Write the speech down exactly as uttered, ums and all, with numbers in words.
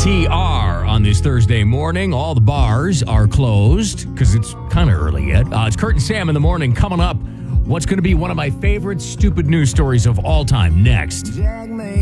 T R on this Thursday morning. All the bars are closed because it's kind of early yet. Uh, it's Kurt and Sam in the morning. Coming up, what's going to be one of my favorite stupid news stories of all time next.